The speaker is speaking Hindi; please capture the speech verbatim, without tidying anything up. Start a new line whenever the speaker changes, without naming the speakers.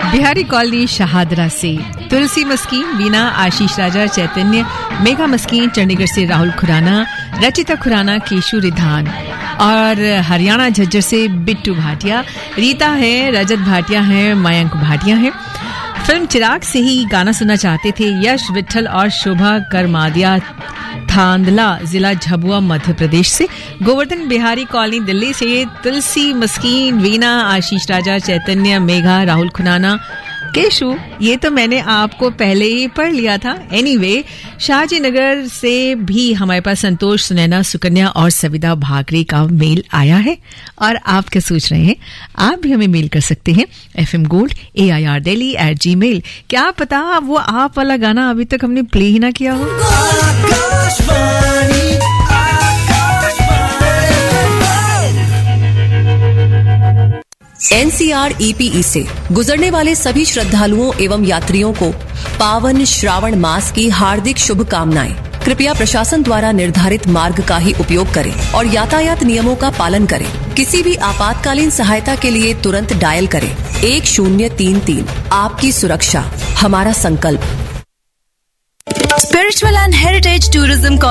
बिहारी कॉलोनी शहादरा से तुलसी मस्कीन, वीना, आशीष राजा, चैतन्य, मेघा मस्कीन, चंडीगढ़ से राहुल खुराना, रचिता खुराना, केशु रिधान और हरियाणा झज्जर से बिट्टू भाटिया, रीता है, रजत भाटिया है, मयंक भाटिया है। फिल्म चिराग से ही गाना सुनना चाहते थे यश विठल और शोभा करमादिया, थांदला जिला झाबुआ मध्य प्रदेश से। गोवर्धन बिहारी कॉलोनी दिल्ली से तुलसी मस्कीन, वीना, आशीष राजा, चैतन्य, मेघा, राहुल खुराना, केशु, ये तो मैंने आपको पहले ही पढ़ लिया था। एनीवे, शाहजी नगर से भी हमारे पास संतोष, सुनैना, सुकन्या और सविता भागरे का मेल आया है। और आप क्या सोच रहे हैं? आप भी हमें मेल कर सकते हैं F M gold A I R Delhi eight ji mail. क्या पता वो आप वाला गाना अभी तक हमने प्ले ही ना किया हो।
N C R E P E से गुजरने वाले सभी श्रद्धालुओं एवं यात्रियों को पावन श्रावण मास की हार्दिक शुभकामनाएं। कृपया प्रशासन द्वारा निर्धारित मार्ग का ही उपयोग करें और यातायात नियमों का पालन करें। किसी भी आपातकालीन सहायता के लिए तुरंत डायल करें एक शून्य तीन तीन। आपकी सुरक्षा हमारा संकल्प।
Spiritual and Heritage Tourism